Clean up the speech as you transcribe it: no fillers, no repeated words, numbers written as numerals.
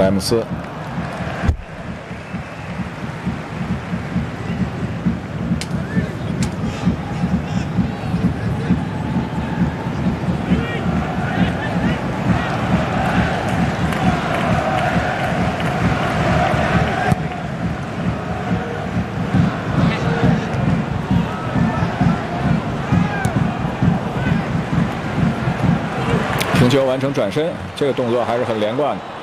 詹姆斯。 停球完成转身，这个动作还是很连贯的。